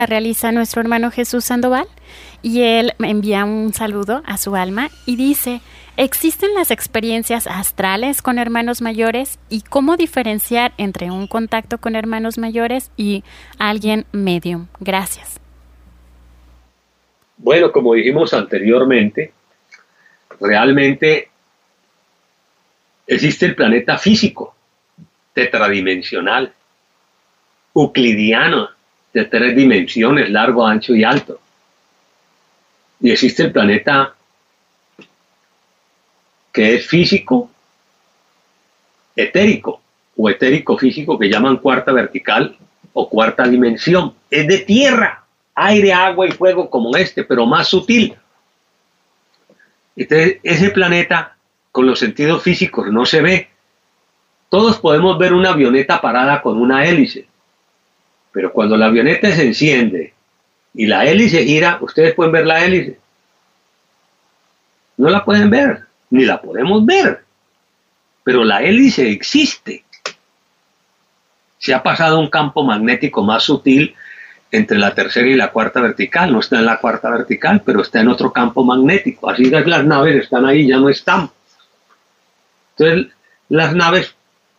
realiza nuestro hermano Jesús Sandoval y él envía un saludo a su alma y dice: ¿existen las experiencias astrales con hermanos mayores y cómo diferenciar entre un contacto con hermanos mayores y alguien medium? Gracias. Bueno, como dijimos anteriormente, realmente existe el planeta físico, tetradimensional, euclidiano, de 3 dimensiones, largo, ancho y alto. Y existe el planeta que es físico, etérico, o etérico físico, que llaman cuarta vertical o cuarta dimensión. Es de tierra, aire, agua y fuego como este, pero más sutil. Entonces, ese planeta con los sentidos físicos no se ve. Todos podemos ver una avioneta parada con una hélice, pero cuando la avioneta se enciende y la hélice gira, ustedes pueden ver la hélice. No la pueden ver, ni la podemos ver, pero la hélice existe. Se ha pasado a un campo magnético más sutil entre la tercera y la cuarta vertical. No está en la cuarta vertical, pero está en otro campo magnético. Así que las naves están ahí, ya no están. Entonces, las naves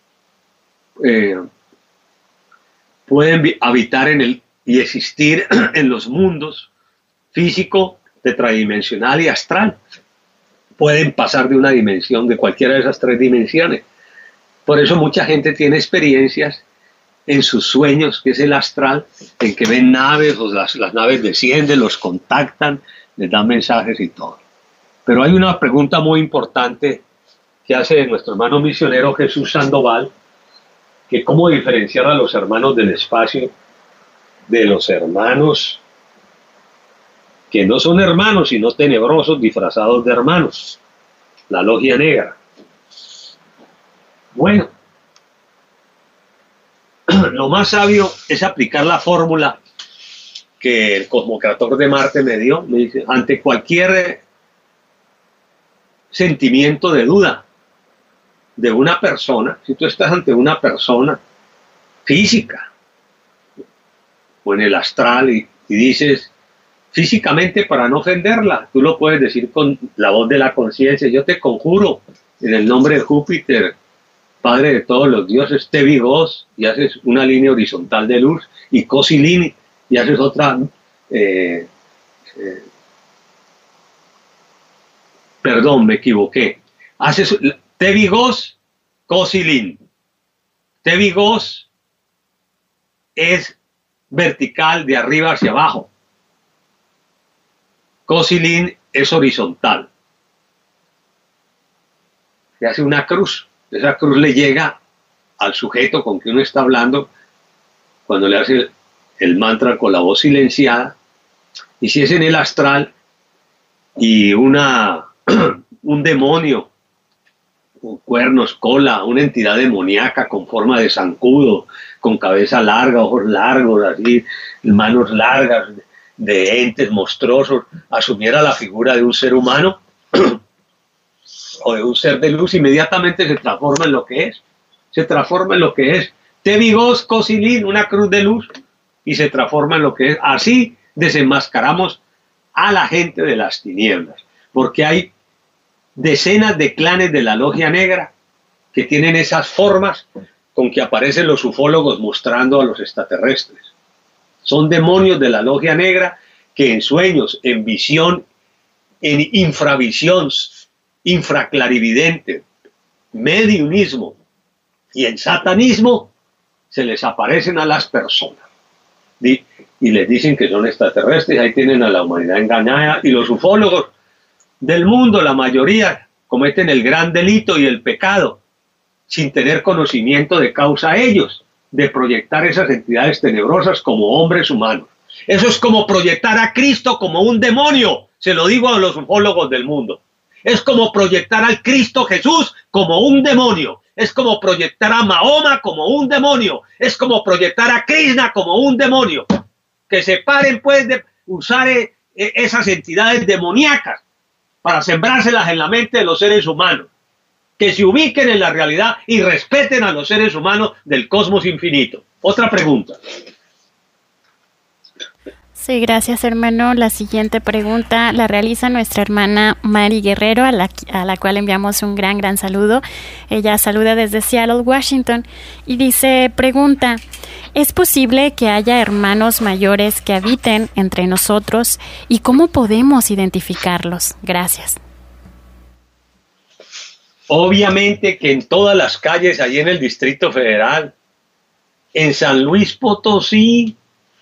pueden habitar y existir en los mundos físico, tetradimensional y astral. Pueden pasar de una dimensión, de cualquiera de esas 3 dimensiones. Por eso mucha gente tiene experiencias en sus sueños, que es el astral, en que ven naves, o las naves descienden, los contactan, les dan mensajes y todo. Pero hay una pregunta muy importante que hace nuestro hermano misionero Jesús Sandoval, que cómo diferenciar a los hermanos del espacio de los hermanos que no son hermanos, sino tenebrosos disfrazados de hermanos, la logia negra. Bueno, lo más sabio es aplicar la fórmula que el cosmocrator de Marte me dio. Me dice: ante cualquier sentimiento de duda de una persona, si tú estás ante una persona física o en el astral y dices físicamente, para no ofenderla, tú lo puedes decir con la voz de la conciencia: yo te conjuro en el nombre de Júpiter, Padre de todos los dioses, Tebigos, y haces una línea horizontal de luz, y Cosilín, y haces otra, perdón, me equivoqué, haces Tebigos, Cosilín. Tebigos es vertical, de arriba hacia abajo. Cosilín es horizontal. Se hace una cruz. Esa cruz le llega al sujeto con quien uno está hablando cuando le hace el mantra con la voz silenciada. Y si es en el astral y un demonio con cuernos, cola, una entidad demoníaca con forma de zancudo, con cabeza larga, ojos largos, así, manos largas, de entes monstruosos, asumiera la figura de un ser humano o de un ser de luz, inmediatamente se transforma en lo que es. Se transforma en lo que es. Tebigos, Cosilín, una cruz de luz, y se transforma en lo que es. Así desenmascaramos a la gente de las tinieblas, porque hay decenas de clanes de la logia negra que tienen esas formas con que aparecen los ufólogos mostrando a los extraterrestres. Son demonios de la logia negra que en sueños, en visión, en infravisión, infraclarividente, mediunismo y en satanismo se les aparecen a las personas y les dicen que son extraterrestres. Ahí tienen a la humanidad engañada, y los ufólogos del mundo, la mayoría, cometen el gran delito y el pecado sin tener conocimiento de causa ellos, de proyectar esas entidades tenebrosas como hombres humanos. Eso es como proyectar a Cristo como un demonio, se lo digo a los ufólogos del mundo. Es como proyectar al Cristo Jesús como un demonio. Es como proyectar a Mahoma como un demonio. Es como proyectar a Krishna como un demonio. Que se paren pues de usar esas entidades demoníacas para sembrárselas en la mente de los seres humanos. Que se ubiquen en la realidad y respeten a los seres humanos del cosmos infinito. Otra pregunta. Sí, gracias, hermano. La siguiente pregunta la realiza nuestra hermana Mari Guerrero, a la cual enviamos un gran saludo. Ella saluda desde Seattle, Washington, y pregunta, ¿es posible que haya hermanos mayores que habiten entre nosotros y cómo podemos identificarlos? Gracias. Obviamente que en todas las calles, allí en el Distrito Federal, en San Luis Potosí,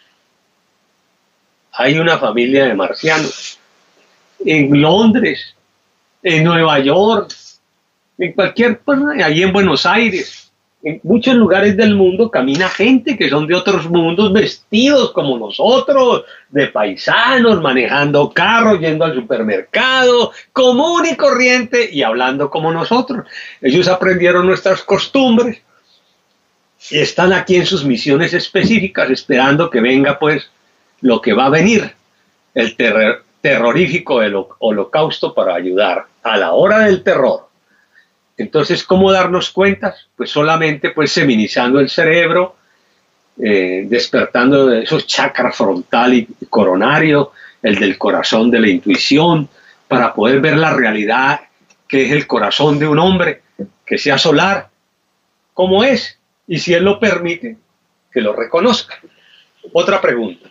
hay una familia de marcianos. En Londres, en Nueva York, en cualquier parte, allí en Buenos Aires, en muchos lugares del mundo camina gente que son de otros mundos, vestidos como nosotros, de paisanos, manejando carros, yendo al supermercado, común y corriente y hablando como nosotros. Ellos aprendieron nuestras costumbres y están aquí en sus misiones específicas, esperando que venga pues lo que va a venir, el terrorífico del holocausto, para ayudar a la hora del terror. Entonces, ¿cómo darnos cuenta? Pues solamente pues seminizando el cerebro, despertando de esos chakras frontal y coronario, el del corazón, de la intuición, para poder ver la realidad que es el corazón de un hombre, que sea solar, como es, y si él lo permite, que lo reconozca. Otra pregunta.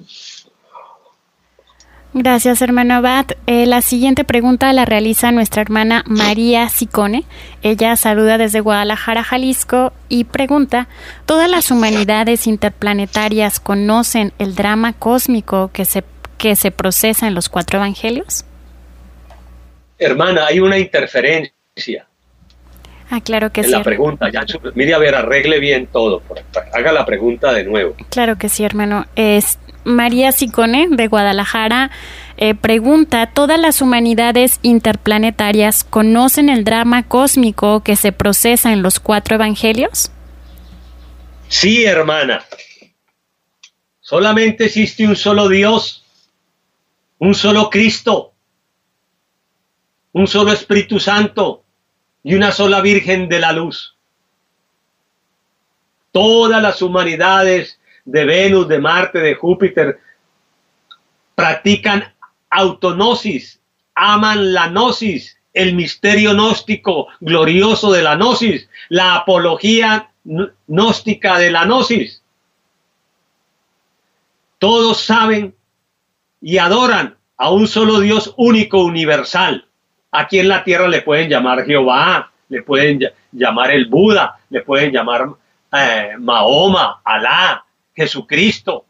Gracias, hermano Abad. La siguiente pregunta la realiza nuestra hermana María Sicone. Ella saluda desde Guadalajara, Jalisco, y pregunta, ¿todas las humanidades interplanetarias conocen el drama cósmico que se procesa en los 4 evangelios? Hermana, hay una interferencia. Claro que en sí. La pregunta, ya, mire, a ver, arregle bien todo. Haga la pregunta de nuevo. Claro que sí, hermano. María Sicone, de Guadalajara, pregunta, ¿todas las humanidades interplanetarias conocen el drama cósmico que se procesa en los 4 evangelios? Sí, hermana. Solamente existe un solo Dios, un solo Cristo, un solo Espíritu Santo y una sola Virgen de la Luz. Todas las humanidades de Venus, de Marte, de Júpiter, practican autognosis, aman la gnosis, el misterio gnóstico glorioso de la gnosis, la apología gnóstica de la gnosis. Todos saben y adoran a un solo Dios único, universal. Aquí en la tierra le pueden llamar Jehová, le pueden llamar el Buda, le pueden llamar Mahoma, Alá, Jesucristo,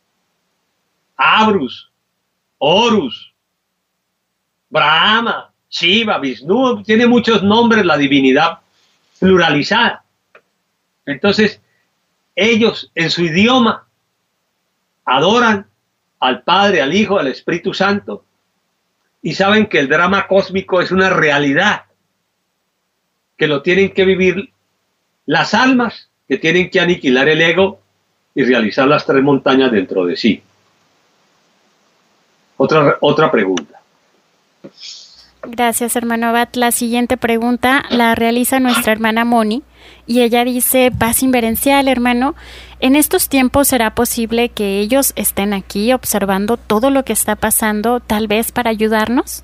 Abrus, Horus, Brahma, Shiva, Vishnu, tiene muchos nombres la divinidad pluralizada. Entonces, ellos en su idioma adoran al Padre, al Hijo, al Espíritu Santo, y saben que el drama cósmico es una realidad, que lo tienen que vivir las almas, que tienen que aniquilar el ego y realizar las 3 montañas dentro de sí. Otra pregunta. Gracias, hermano Abad. La siguiente pregunta la realiza nuestra hermana Moni, y ella dice, paz inverencial, hermano, ¿en estos tiempos será posible que ellos estén aquí observando todo lo que está pasando, tal vez para ayudarnos?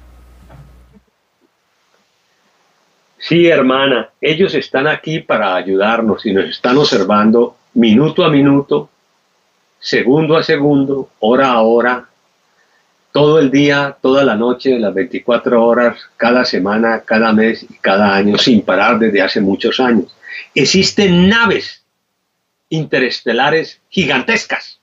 Sí, hermana, ellos están aquí para ayudarnos y nos están observando minuto a minuto, segundo a segundo, hora a hora, todo el día, toda la noche, las 24 horas, cada semana, cada mes y cada año, sin parar desde hace muchos años. Existen naves interestelares gigantescas,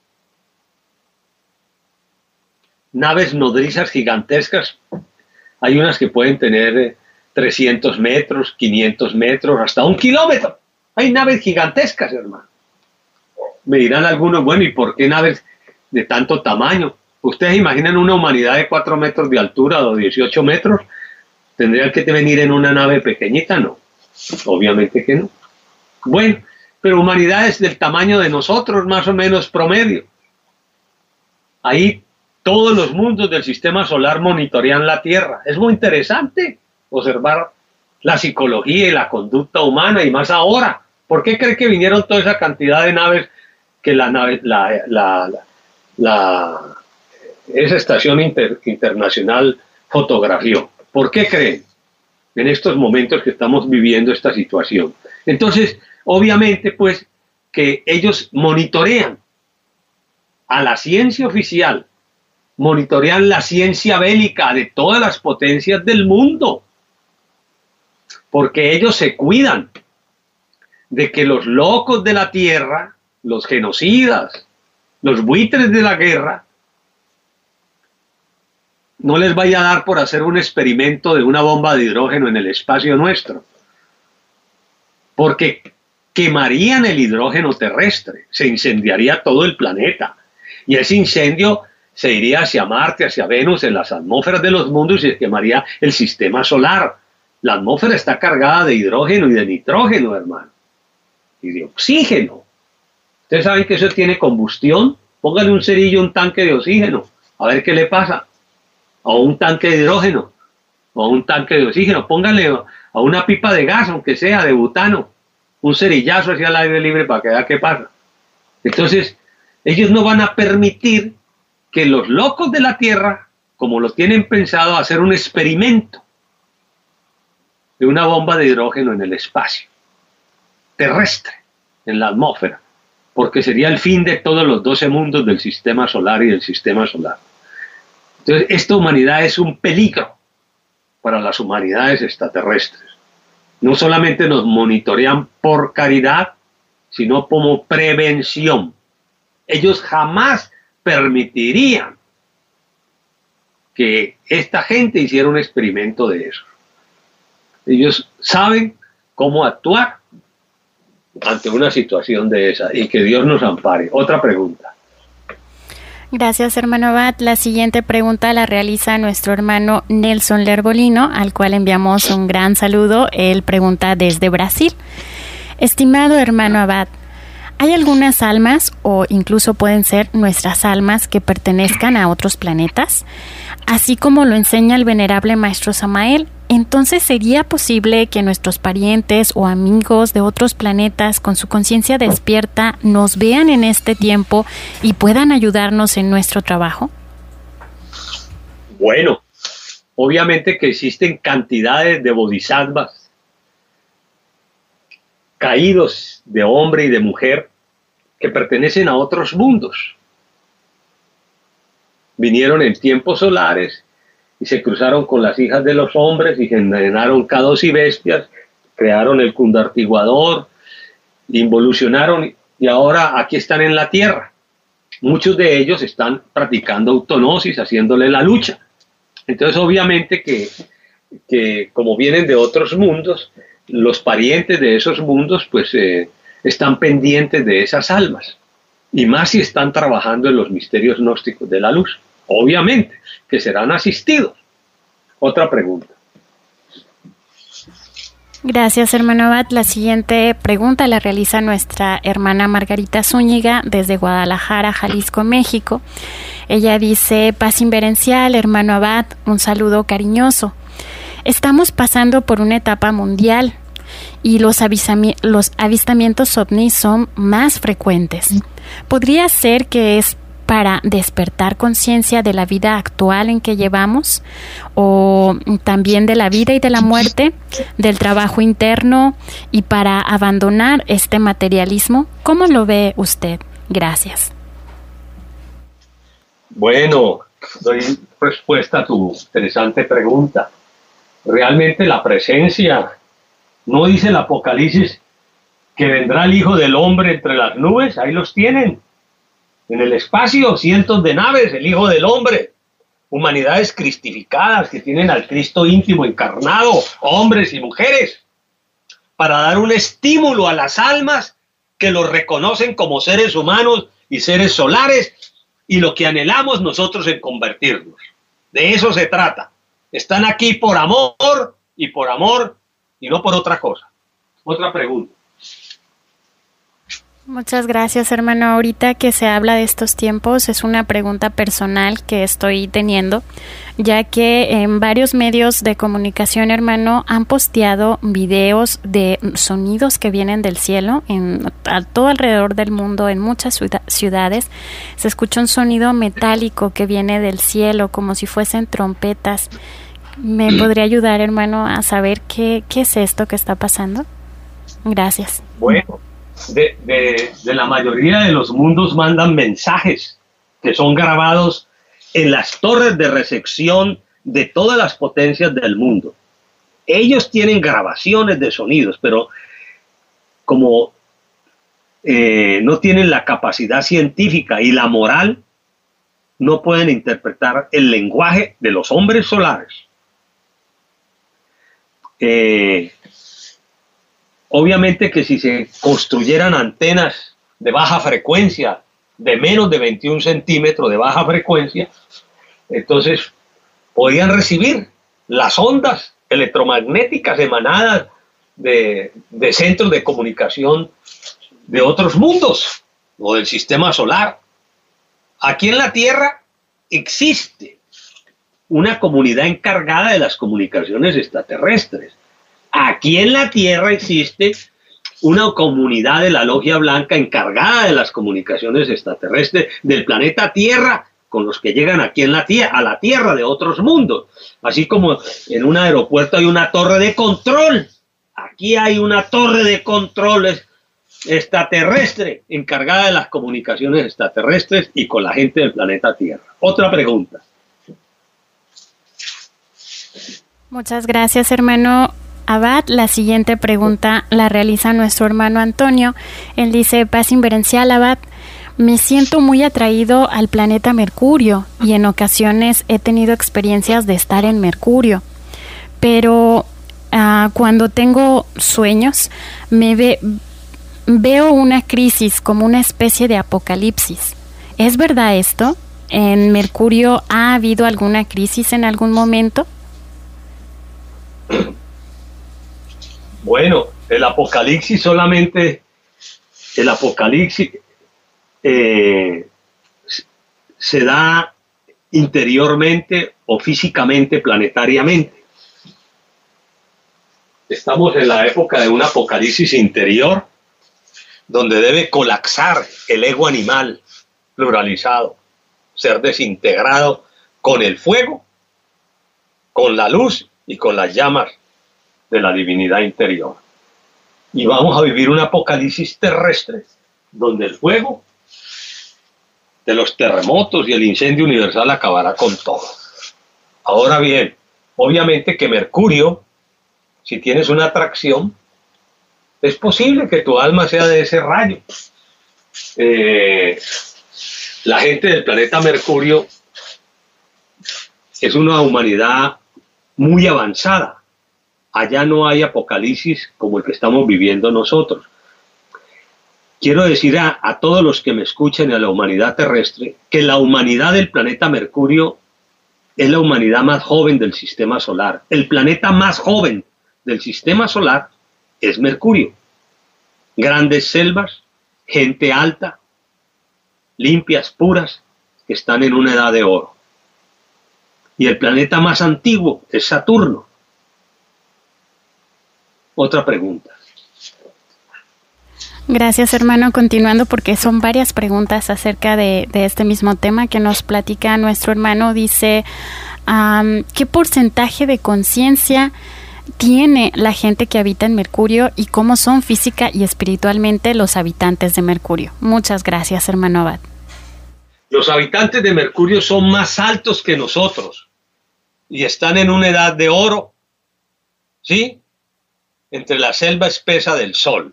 naves nodrizas gigantescas. Hay unas que pueden tener 300 metros, 500 metros, hasta 1 kilómetro. Hay naves gigantescas, hermano. Me dirán algunos, bueno, ¿y por qué naves de tanto tamaño? ¿Ustedes imaginan una humanidad de 4 metros de altura o 18 metros? ¿Tendrían que venir en una nave pequeñita? No, obviamente que no. Bueno, pero humanidades del tamaño de nosotros, más o menos promedio. Ahí todos los mundos del sistema solar monitorean la Tierra. Es muy interesante observar la psicología y la conducta humana, y más ahora. ¿Por qué cree que vinieron toda esa cantidad de naves que la esa estación internacional fotografió. ¿Por qué creen? En estos momentos que estamos viviendo esta situación. Entonces, obviamente, pues, que ellos monitorean a la ciencia oficial, monitorean la ciencia bélica de todas las potencias del mundo, porque ellos se cuidan de que los locos de la tierra, los genocidas, los buitres de la guerra, no les vaya a dar por hacer un experimento de una bomba de hidrógeno en el espacio nuestro, porque quemarían el hidrógeno terrestre, se incendiaría todo el planeta, y ese incendio se iría hacia Marte, hacia Venus, en las atmósferas de los mundos, y se quemaría el sistema solar. La atmósfera está cargada de hidrógeno y de nitrógeno, hermano, y de oxígeno. Ustedes saben que eso tiene combustión. Póngale un cerillo a un tanque de oxígeno, a ver qué le pasa. O un tanque de hidrógeno, o un tanque de oxígeno. Póngale a una pipa de gas, aunque sea de butano, un cerillazo hacia el aire libre para que vea qué pasa. Entonces, ellos no van a permitir que los locos de la Tierra, como lo tienen pensado, hacer un experimento de una bomba de hidrógeno en el espacio terrestre, en la atmósfera, porque sería el fin de todos los 12 mundos del sistema solar y del sistema solar. Entonces, esta humanidad es un peligro para las humanidades extraterrestres. No solamente nos monitorean por caridad, sino como prevención. Ellos jamás permitirían que esta gente hiciera un experimento de eso. Ellos saben cómo actuar ante una situación de esa, y que Dios nos ampare. Otra pregunta. Gracias, hermano Abad. La siguiente pregunta la realiza nuestro hermano Nelson Lerbolino, al cual enviamos un gran saludo. Él pregunta desde Brasil. Estimado hermano Abad, ¿hay algunas almas, o incluso pueden ser nuestras almas, que pertenezcan a otros planetas? Así como lo enseña el venerable maestro Samael, entonces ¿sería posible que nuestros parientes o amigos de otros planetas con su conciencia despierta nos vean en este tiempo y puedan ayudarnos en nuestro trabajo? Bueno, obviamente que existen cantidades de bodhisattvas caídos, de hombre y de mujer, que pertenecen a otros mundos. Vinieron en tiempos solares y se cruzaron con las hijas de los hombres y generaron cados y bestias, crearon el cundartiguador, involucionaron y ahora aquí están en la tierra. Muchos de ellos están practicando autonosis, haciéndole la lucha. Entonces obviamente que como vienen de otros mundos, los parientes de esos mundos pues están pendientes de esas almas, y más si están trabajando en los misterios gnósticos de la luz. Obviamente que serán asistidos. Otra pregunta. Gracias, hermano Abad. La siguiente pregunta la realiza nuestra hermana Margarita Zúñiga desde Guadalajara, Jalisco, México. Ella dice: paz inverencial, hermano Abad, un saludo cariñoso. Estamos pasando por una etapa mundial y los avistamientos ovnis son más frecuentes. ¿Podría ser que es para despertar conciencia de la vida actual en que llevamos, o también de la vida y de la muerte, del trabajo interno, y para abandonar este materialismo? ¿Cómo lo ve usted? Gracias. Bueno, doy respuesta a tu interesante pregunta. Realmente la presencia, ¿no dice el Apocalipsis que vendrá el Hijo del Hombre entre las nubes? Ahí los tienen. En el espacio, cientos de naves, el Hijo del Hombre. Humanidades cristificadas que tienen al Cristo íntimo encarnado, hombres y mujeres, para dar un estímulo a las almas que los reconocen como seres humanos y seres solares, y lo que anhelamos nosotros en convertirnos. De eso se trata. Están aquí por amor y no por otra cosa. Otra pregunta. Muchas gracias, hermano. Ahorita que se habla de estos tiempos, es una pregunta personal que estoy teniendo, ya que en varios medios de comunicación, hermano, han posteado videos de sonidos que vienen del cielo a todo alrededor del mundo, en muchas ciudades. Se escucha un sonido metálico que viene del cielo, como si fuesen trompetas. ¿Me podría ayudar, hermano, a saber qué es esto que está pasando? Gracias. Bueno, de la mayoría de los mundos mandan mensajes que son grabados en las torres de recepción de todas las potencias del mundo. Ellos tienen grabaciones de sonidos, pero como no tienen la capacidad científica y la moral, no pueden interpretar el lenguaje de los hombres solares. Obviamente que si se construyeran antenas de baja frecuencia, de menos de 21 centímetros de baja frecuencia, entonces podían recibir las ondas electromagnéticas emanadas de centros de comunicación de otros mundos o del sistema solar. Aquí en la Tierra existe una comunidad encargada de las comunicaciones extraterrestres. Aquí en la Tierra existe una comunidad de la Logia Blanca encargada de las comunicaciones extraterrestres del planeta Tierra con los que llegan aquí a la Tierra de otros mundos. Así como en un aeropuerto hay una torre de control, aquí hay una torre de control extraterrestre encargada de las comunicaciones extraterrestres y con la gente del planeta Tierra. Otra pregunta. Muchas gracias, hermano Abad. La siguiente pregunta la realiza nuestro hermano Antonio. Él dice: paz inverencial, Abad. Me siento muy atraído al planeta Mercurio y en ocasiones he tenido experiencias de estar en Mercurio, pero cuando tengo sueños veo una crisis, como una especie de apocalipsis. ¿Es verdad esto? ¿En Mercurio ha habido alguna crisis en algún momento? Bueno, el apocalipsis se da interiormente o físicamente, planetariamente. Estamos en la época de un apocalipsis interior donde debe colapsar el ego animal pluralizado, ser desintegrado con el fuego, con la luz y con las llamas de la divinidad interior. Y vamos a vivir un apocalipsis terrestre donde el fuego de los terremotos y el incendio universal acabará con todo. Ahora bien, obviamente que Mercurio, si tienes una atracción, es posible que tu alma sea de ese rayo. La gente del planeta Mercurio es una humanidad muy avanzada. Allá no hay apocalipsis como el que estamos viviendo nosotros. Quiero decir a todos los que me escuchen y a la humanidad terrestre que la humanidad del planeta Mercurio es la humanidad más joven del sistema solar. El planeta más joven del sistema solar es Mercurio. Grandes selvas, gente alta, limpias, puras, que están en una edad de oro. Y el planeta más antiguo es Saturno. Otra pregunta. Gracias, hermano. Continuando, porque son varias preguntas acerca de este mismo tema que nos platica nuestro hermano. Dice, ¿qué porcentaje de conciencia tiene la gente que habita en Mercurio y cómo son física y espiritualmente los habitantes de Mercurio? Muchas gracias, hermano Abad. Los habitantes de Mercurio son más altos que nosotros y están en una edad de oro, ¿sí? Entre la selva espesa del Sol.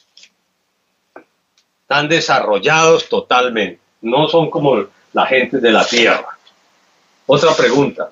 Están desarrollados totalmente. No son como la gente de la Tierra. Otra pregunta.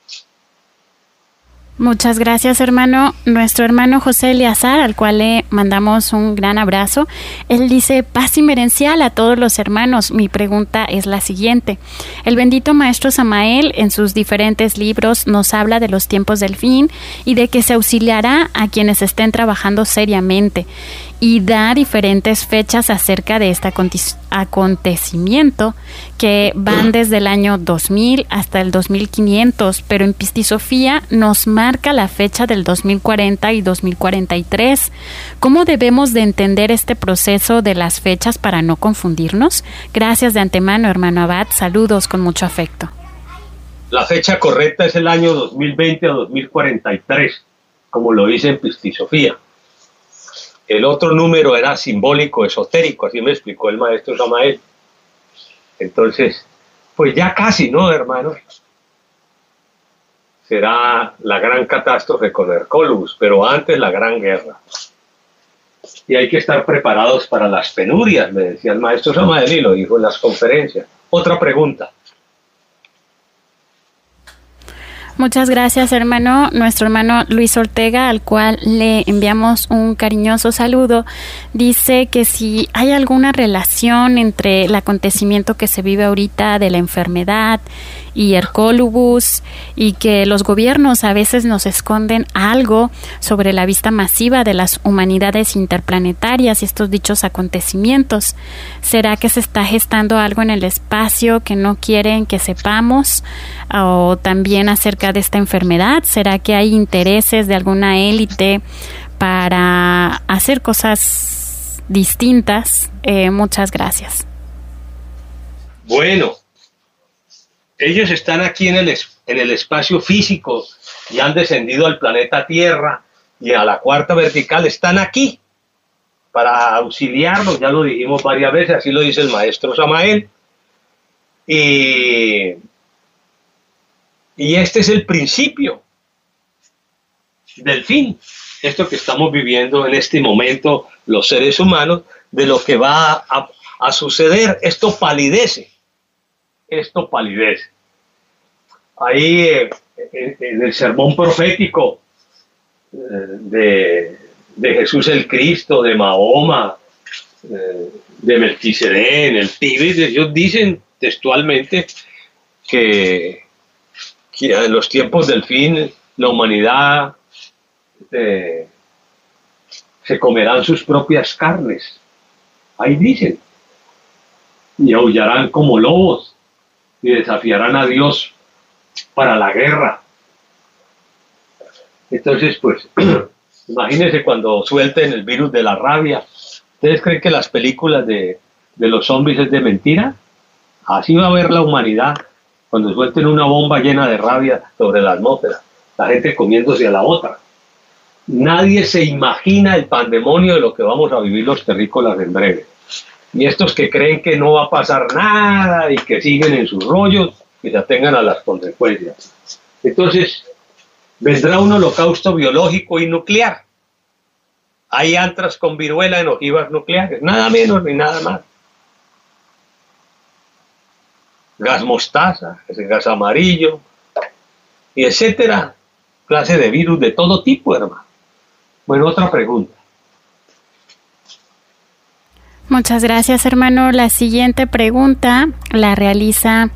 Muchas gracias, hermano. Nuestro hermano José Eleazar, al cual le mandamos un gran abrazo. Él dice: paz inmerencial a todos los hermanos. Mi pregunta es la siguiente. El bendito Maestro Samael en sus diferentes libros nos habla de los tiempos del fin y de que se auxiliará a quienes estén trabajando seriamente y da diferentes fechas acerca de este acontecimiento que van desde el año 2000 hasta el 2500, pero en Pistisofía nos marca la fecha del 2040 y 2043. ¿Cómo debemos de entender este proceso de las fechas para no confundirnos? Gracias de antemano, hermano Abad. Saludos con mucho afecto. La fecha correcta es el año 2020 a 2043, como lo dice en Pistisofía. El otro número era simbólico, esotérico, así me explicó el maestro Samael. Entonces, pues ya casi, ¿no, hermanos? Será la gran catástrofe con Hercólogos, pero antes la gran guerra. Y hay que estar preparados para las penurias, me decía el maestro Samael y lo dijo en las conferencias. Otra pregunta. Muchas gracias, hermano. Nuestro hermano Luis Ortega, al cual le enviamos un cariñoso saludo, dice que si hay alguna relación entre el acontecimiento que se vive ahorita de la enfermedad y Hercólogos, y que los gobiernos a veces nos esconden algo sobre la vista masiva de las humanidades interplanetarias y estos dichos acontecimientos. ¿Será que se está gestando algo en el espacio que no quieren que sepamos? O también acerca de esta enfermedad, ¿será que hay intereses de alguna élite para hacer cosas distintas? Muchas gracias. Bueno, ellos están aquí en el espacio físico y han descendido al planeta Tierra y a la cuarta vertical, están aquí para auxiliarnos, ya lo dijimos varias veces, así lo dice el maestro Samael. Y este es el principio del fin, esto que estamos viviendo en este momento los seres humanos, de lo que va a suceder. Esto palidece. Ahí en el sermón profético de Jesús el Cristo, de Mahoma, de Melquisedec, en el Tíbet, ellos dicen textualmente que en los tiempos del fin la humanidad se comerán sus propias carnes. Ahí dicen. Y aullarán como lobos y desafiarán a Dios para la guerra. Entonces, pues, imagínense cuando suelten el virus de la rabia. ¿Ustedes creen que las películas de los zombies es de mentira? Así va a ver la humanidad cuando suelten una bomba llena de rabia sobre la atmósfera, la gente comiéndose a la otra. Nadie se imagina el pandemonio de lo que vamos a vivir los terrícolas en breve. Y estos que creen que no va a pasar nada y que siguen en sus rollos, que se atengan a las consecuencias. Entonces, vendrá un holocausto biológico y nuclear. Hay antras con viruela en ojivas nucleares, nada menos ni nada más. Gas mostaza, ese gas amarillo, y etcétera, clase de virus de todo tipo, hermano. Bueno, otra pregunta. Muchas gracias, hermano. La siguiente pregunta la realiza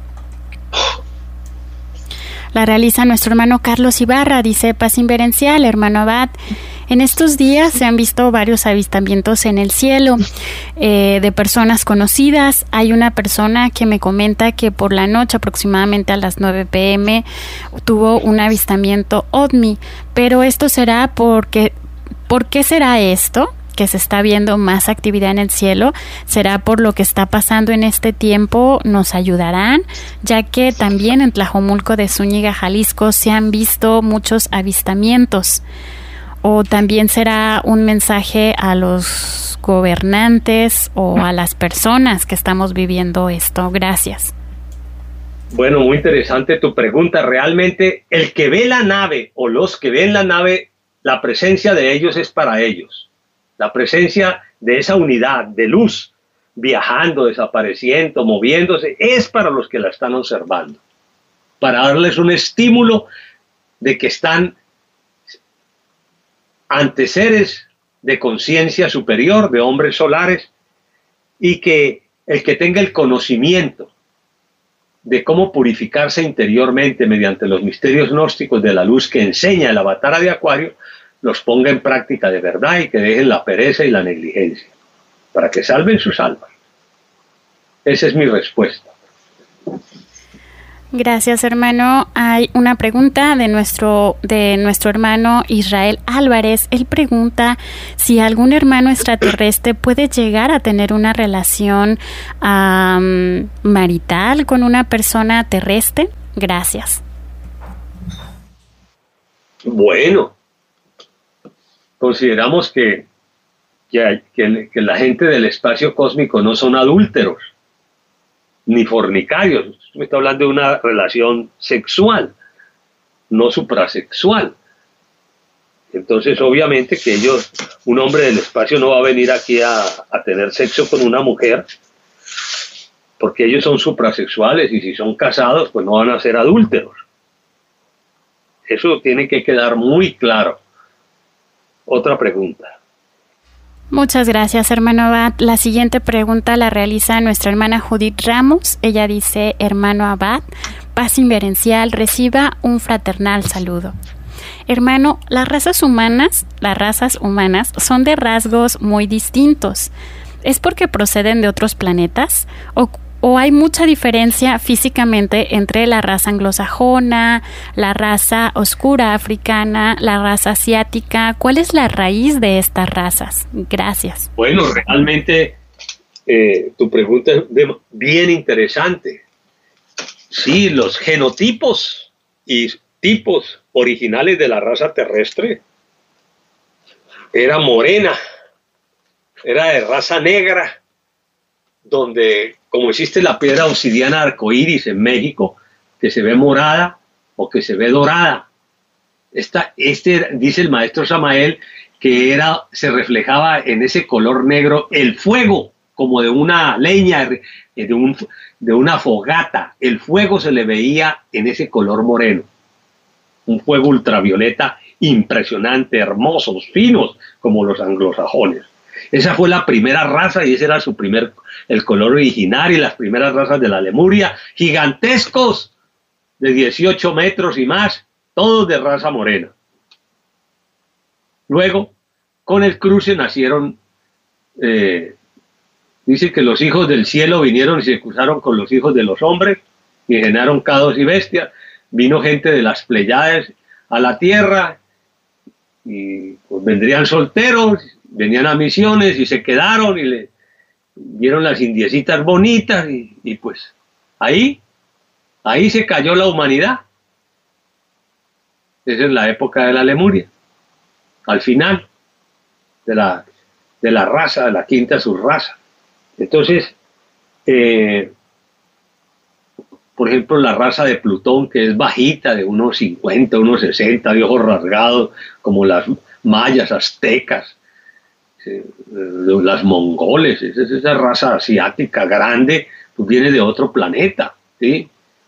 nuestro hermano Carlos Ibarra. Dice: paz inverencial, hermano Abad. En estos días se han visto varios avistamientos en el cielo de personas conocidas. Hay una persona que me comenta que por la noche, aproximadamente a las 9 p.m., tuvo un avistamiento OVNI. Pero esto será ¿por qué será esto? Que se está viendo más actividad en el cielo. ¿Será por lo que está pasando en este tiempo? ¿Nos ayudarán? Ya que también en Tlajomulco de Zúñiga, Jalisco, se han visto muchos avistamientos. ¿O también será un mensaje a los gobernantes o a las personas que estamos viviendo esto? Gracias. Bueno, muy interesante tu pregunta. Realmente el que ve la nave o los que ven la nave, la presencia de ellos es para ellos. La presencia de esa unidad de luz viajando, desapareciendo, moviéndose, es para los que la están observando. Para darles un estímulo de que están ante seres de conciencia superior, de hombres solares, y que el que tenga el conocimiento de cómo purificarse interiormente mediante los misterios gnósticos de la luz que enseña el Avatara de Acuario, los ponga en práctica de verdad y que dejen la pereza y la negligencia, para que salven sus almas. Esa es mi respuesta. Gracias, hermano. Hay una pregunta de nuestro hermano Israel Álvarez. Él pregunta si algún hermano extraterrestre puede llegar a tener una relación marital con una persona terrestre. Gracias. Bueno, consideramos que la gente del espacio cósmico no son adúlteros ni fornicarios. Me está hablando de una relación sexual, no suprasexual. Entonces, obviamente que un hombre del espacio no va a venir aquí a tener sexo con una mujer, porque ellos son suprasexuales y si son casados, pues no van a ser adúlteros. Eso tiene que quedar muy claro. Otra pregunta. Muchas gracias, hermano Abad. La siguiente pregunta la realiza nuestra hermana Judith Ramos. Ella dice: hermano Abad, paz inverencial, reciba un fraternal saludo. Hermano, las razas humanas son de rasgos muy distintos. ¿Es porque proceden de otros planetas? ¿O hay mucha diferencia físicamente entre la raza anglosajona, la raza oscura africana, la raza asiática? ¿Cuál es la raíz de estas razas? Gracias. Bueno, realmente tu pregunta es bien interesante. Sí, los genotipos y tipos originales de la raza terrestre era morena, era de raza negra, donde, como existe la piedra obsidiana arcoíris en México, que se ve morada o que se ve dorada. Dice el maestro Samael que se reflejaba en ese color negro el fuego, como de una leña, de una fogata. El fuego se le veía en ese color moreno. Un fuego ultravioleta impresionante, hermosos, finos, como los anglosajones. Esa fue la primera raza y ese era el color original, y las primeras razas de la Lemuria, gigantescos de 18 metros y más, todos de raza morena. Luego, con el cruce nacieron, dice que los hijos del cielo vinieron y se cruzaron con los hijos de los hombres y generaron cados y bestias. Vino gente de las Pleiades a la tierra y pues vendrían solteros, venían a misiones y se quedaron y le vieron las indiecitas bonitas y pues ahí se cayó la humanidad. Esa es la época de la Lemuria, al final de la raza, de la quinta subraza. Entonces, por ejemplo, la raza de Plutón, que es bajita, de unos 50, unos 60, de ojos rasgados, como las mayas, aztecas, las mongoles, esa raza asiática grande, pues viene de otro planeta, ¿sí?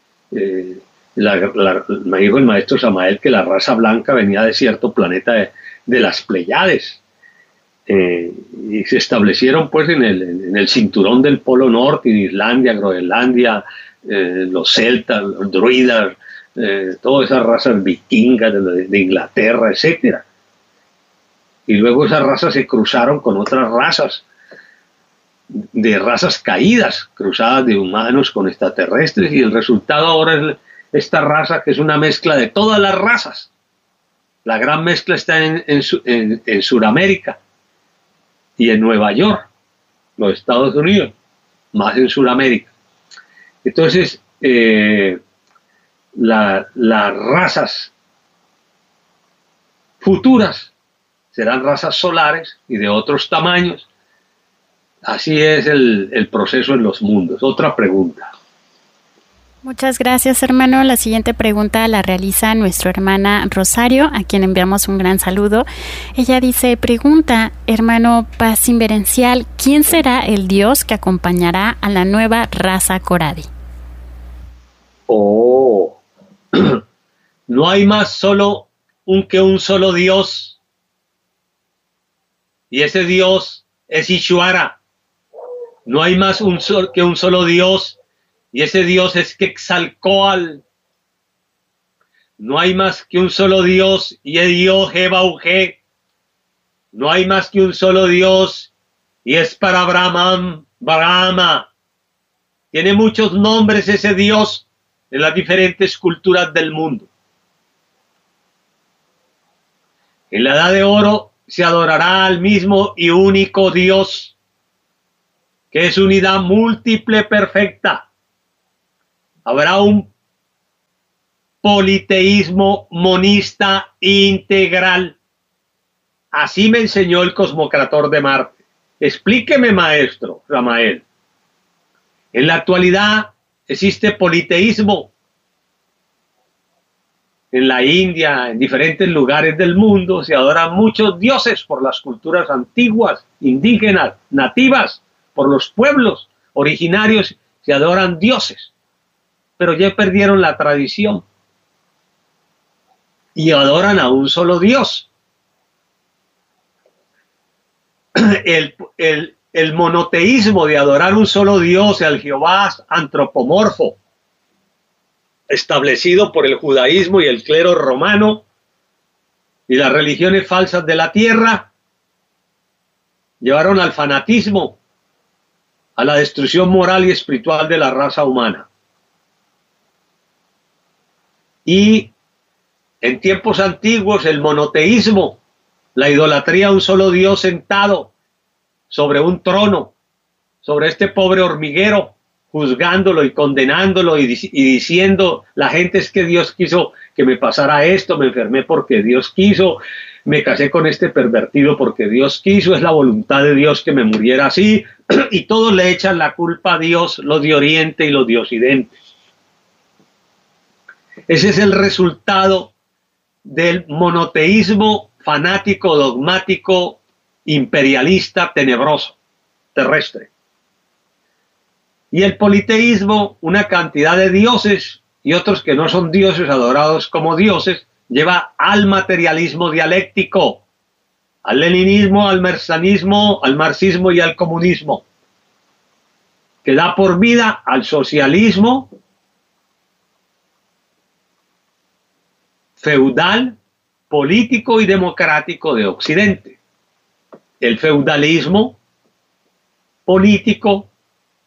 Me dijo el maestro Samael que la raza blanca venía de cierto planeta de las Pleiades, y se establecieron pues en el cinturón del Polo Norte, en Islandia, Groenlandia, los celtas, los druidas, todas esas razas vikingas de Inglaterra, etcétera. Y luego esas razas se cruzaron con otras razas, de razas caídas, cruzadas de humanos con extraterrestres, y el resultado ahora es esta raza que es una mezcla de todas las razas. La gran mezcla está en Sudamérica y en Nueva York, los Estados Unidos, más en Sudamérica. Entonces, las razas futuras serán razas solares y de otros tamaños. Así es el proceso en los mundos. Otra pregunta. Muchas gracias, hermano. La siguiente pregunta la realiza nuestra hermana Rosario, a quien enviamos un gran saludo. Ella pregunta, hermano Paz Inverencial, ¿quién será el Dios que acompañará a la nueva raza Coradi? Oh, no hay más que un solo Dios, y ese Dios es Ishvara. No hay más que un solo Dios, y ese Dios es Quetzalcóatl. No hay más que un solo Dios, y es Dios Jebaujé, no hay más que un solo Dios y es para Brahma. Tiene muchos nombres ese Dios en las diferentes culturas del mundo. En la Edad de Oro se adorará al mismo y único Dios, que es unidad múltiple perfecta. Habrá un politeísmo monista integral. Así me enseñó el cosmocrator de Marte. Explíqueme, maestro Ramael. En la actualidad existe politeísmo. En la India, en diferentes lugares del mundo, se adoran muchos dioses por las culturas antiguas, indígenas, nativas, por los pueblos originarios, se adoran dioses. Pero ya perdieron la tradición y adoran a un solo Dios. El monoteísmo de adorar un solo Dios, el Jehová antropomorfo, establecido por el judaísmo y el clero romano y las religiones falsas de la tierra, llevaron al fanatismo, a la destrucción moral y espiritual de la raza humana. Y en tiempos antiguos el monoteísmo, la idolatría a un solo Dios sentado sobre un trono, sobre este pobre hormiguero, juzgándolo y condenándolo y diciendo, la gente, es que Dios quiso que me pasara esto, me enfermé porque Dios quiso, me casé con este pervertido porque Dios quiso, es la voluntad de Dios que me muriera así, y todos le echan la culpa a Dios, los de Oriente y los de Occidente. Ese es el resultado del monoteísmo fanático, dogmático, imperialista, tenebroso, terrestre. Y el politeísmo, una cantidad de dioses y otros que no son dioses adorados como dioses, lleva al materialismo dialéctico, al leninismo, al marxismo y al comunismo, que da por vida al socialismo feudal, político y democrático de Occidente. El feudalismo político,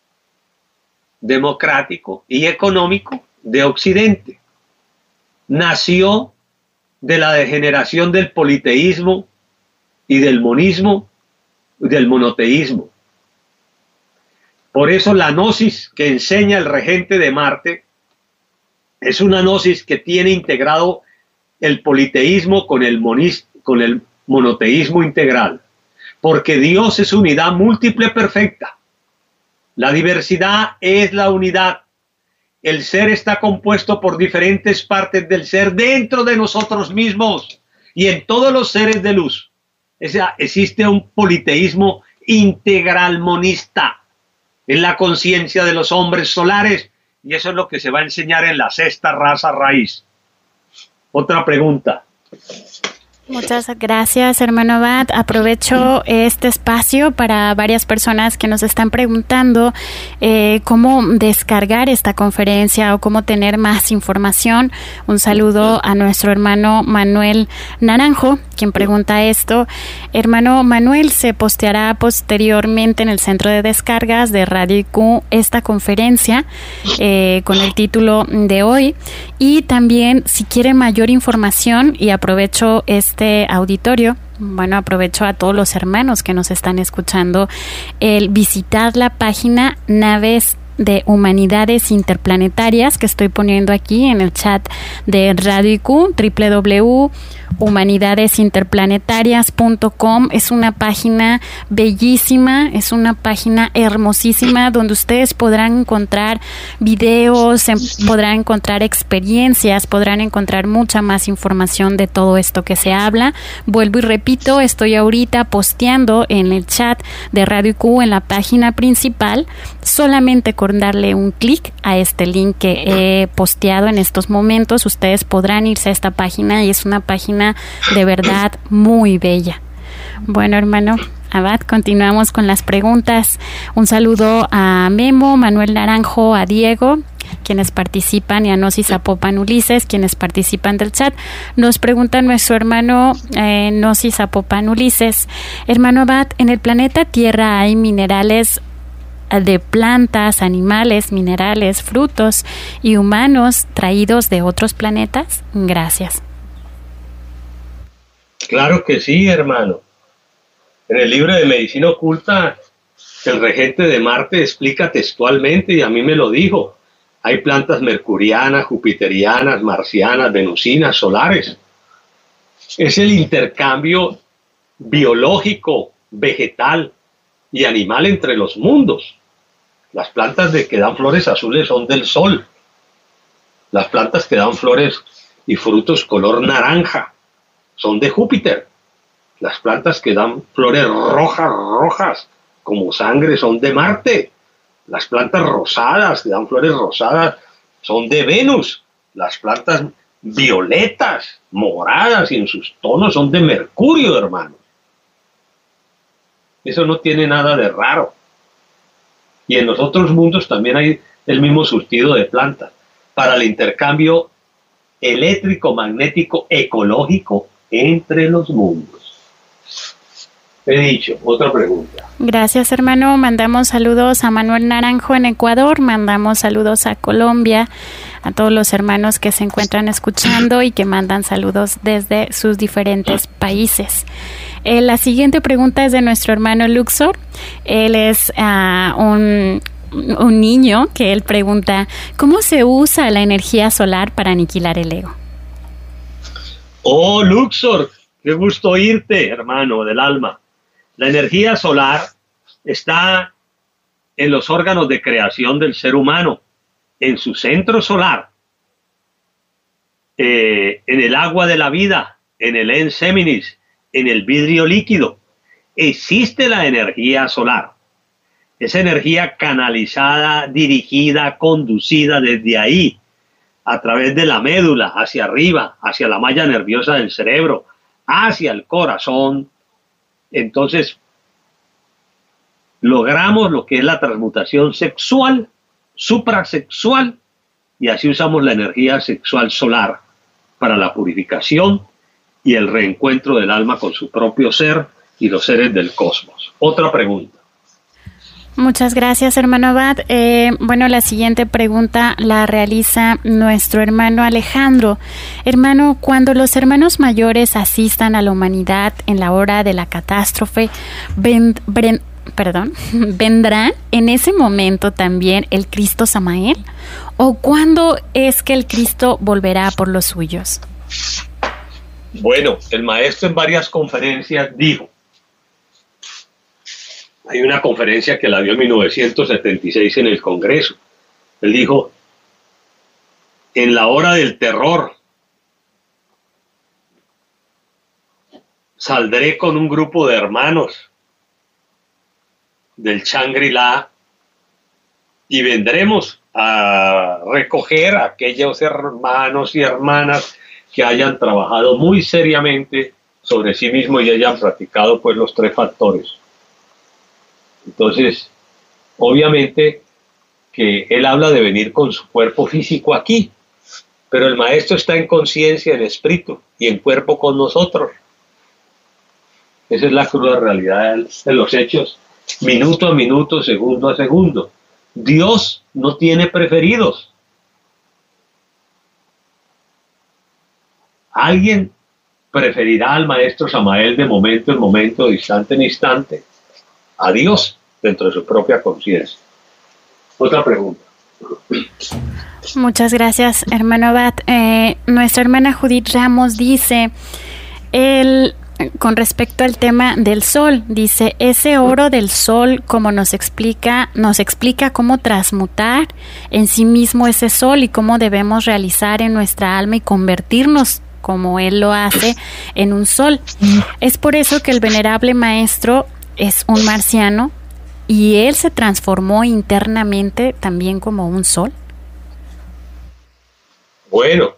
democrático y económico de Occidente nació de la degeneración del politeísmo y del monismo y del monoteísmo. Por eso la gnosis que enseña el regente de Marte es una gnosis que tiene integrado el politeísmo con el monoteísmo integral, porque Dios es unidad múltiple perfecta. La diversidad es la unidad. El ser está compuesto por diferentes partes del ser dentro de nosotros mismos y en todos los seres de luz. Existe un politeísmo integral monista en la conciencia de los hombres solares, y eso es lo que se va a enseñar en la sexta raza raíz. Otra pregunta. Muchas gracias, hermano Abad. Aprovecho este espacio para varias personas que nos están preguntando cómo descargar esta conferencia o cómo tener más información. Un saludo a nuestro hermano Manuel Naranjo, quien pregunta esto. Hermano Manuel, se posteará posteriormente en el centro de descargas de Radio IQ esta conferencia con el título de hoy. Y también, si quieren mayor información, y aprovecho este auditorio, bueno, aprovecho a todos los hermanos que nos están escuchando, el visitar la página Naves de Humanidades Interplanetarias, que estoy poniendo aquí en el chat de Radio IQ, www.humanidadesinterplanetarias.com. Es una página bellísima, es una página hermosísima donde ustedes podrán encontrar videos, podrán encontrar experiencias, podrán encontrar mucha más información de todo esto que se habla. Vuelvo y repito, estoy ahorita posteando en el chat de Radio IQ en la página principal, solamente con darle un clic a este link que he posteado en estos momentos, ustedes podrán irse a esta página y es una página de verdad muy bella. Bueno, hermano Abad, continuamos con las preguntas. Un saludo a Memo, Manuel Naranjo, a Diego, quienes participan, y a Nosi Zapopan Ulises, quienes participan del chat. Nos pregunta nuestro hermano Nosi Zapopan Ulises: hermano Abad, ¿en el planeta Tierra hay minerales de plantas, animales, minerales, frutos y humanos traídos de otros planetas? Gracias. Claro que sí, hermano. En el libro de Medicina Oculta, el regente de Marte explica textualmente, y a mí me lo dijo: hay plantas mercurianas, jupiterianas, marcianas, venusinas, solares. Es el intercambio biológico, vegetal y animal entre los mundos. Las plantas que dan flores azules son del sol. Las plantas que dan flores y frutos color naranja son de Júpiter. Las plantas que dan flores rojas, como sangre, son de Marte. Las plantas rosadas que dan flores rosadas son de Venus. Las plantas violetas, moradas y en sus tonos son de Mercurio, hermano. Eso no tiene nada de raro. Y en los otros mundos también hay el mismo surtido de plantas para el intercambio eléctrico, magnético, ecológico entre los mundos. He dicho. Otra pregunta. Gracias, hermano. Mandamos saludos a Manuel Naranjo en Ecuador, mandamos saludos a Colombia, a todos los hermanos que se encuentran escuchando y que mandan saludos desde sus diferentes países. La siguiente pregunta es de nuestro hermano Luxor. Él es un niño que él pregunta: ¿cómo se usa la energía solar para aniquilar el ego? Oh, Luxor, qué gusto oírte, hermano del alma. La energía solar está en los órganos de creación del ser humano, en su centro solar, en el agua de la vida, en el ens seminis, en el vidrio líquido. Existe la energía solar. Esa energía canalizada, dirigida, conducida desde ahí, a través de la médula, hacia arriba, hacia la malla nerviosa del cerebro, hacia el corazón. Entonces, logramos lo que es la transmutación sexual, suprasexual, y así usamos la energía sexual solar para la purificación y el reencuentro del alma con su propio ser y los seres del cosmos. Otra pregunta. Muchas gracias, hermano Abad. Bueno, la siguiente pregunta la realiza nuestro hermano Alejandro. Hermano, cuando los hermanos mayores asistan a la humanidad en la hora de la catástrofe, ¿vendrán en ese momento también el Cristo Samael? ¿O cuándo es que el Cristo volverá por los suyos? Bueno, el maestro en varias conferencias dijo, hay una conferencia que la dio en 1976 en el Congreso. Él dijo: en la hora del terror, saldré con un grupo de hermanos del Shangri-La y vendremos a recoger a aquellos hermanos y hermanas que hayan trabajado muy seriamente sobre sí mismos y hayan practicado pues los 3 factores. Entonces, obviamente que él habla de venir con su cuerpo físico aquí, pero el maestro está en conciencia, en espíritu y en cuerpo con nosotros. Esa es la cruda realidad de los hechos, minuto a minuto, segundo a segundo. Dios no tiene preferidos. Alguien preferirá al maestro Samael de momento en momento, de instante en instante, a Dios dentro de su propia conciencia. Otra pregunta. Muchas gracias, hermano Abad. Nuestra hermana Judith Ramos dice, con respecto al tema del sol, dice: ese oro del sol, como nos explica cómo transmutar en sí mismo ese sol y cómo debemos realizar en nuestra alma y convertirnos, como él lo hace, en un sol. Es por eso que el venerable maestro es un marciano y él se transformó internamente también como un sol. Bueno,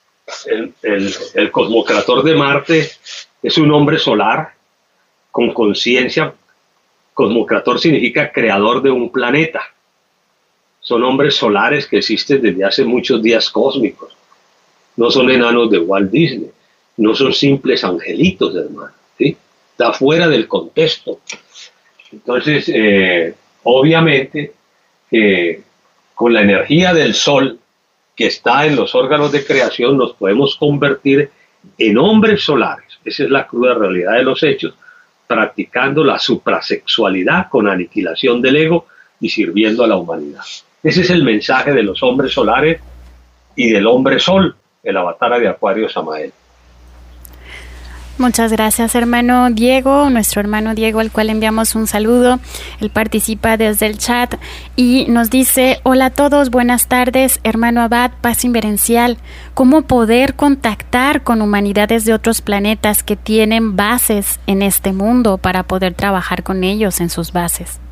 el cosmocrator de Marte es un hombre solar con conciencia. Cosmocrator significa creador de un planeta. son hombres solares que existen desde hace muchos días cósmicos. No son enanos de Walt Disney, no son simples angelitos, hermano, ¿sí? Está fuera del contexto. Entonces, obviamente, con la energía del sol que está en los órganos de creación, nos podemos convertir en hombres solares. Esa es la cruda realidad de los hechos, practicando la suprasexualidad con aniquilación del ego y sirviendo a la humanidad. Ese es el mensaje de los hombres solares y del hombre sol, el avatar de Acuario Samael. Muchas gracias, hermano Diego, nuestro hermano Diego, al cual enviamos un saludo. Él participa desde el chat y nos dice: hola a todos, buenas tardes, hermano Abad, paz inverencial. ¿Cómo poder contactar con humanidades de otros planetas que tienen bases en este mundo para poder trabajar con ellos en sus bases?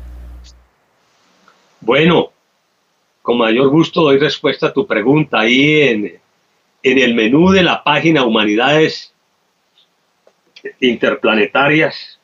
Bueno, con mayor gusto doy respuesta a tu pregunta. Ahí en el menú de la página Humanidades Interplanetarias,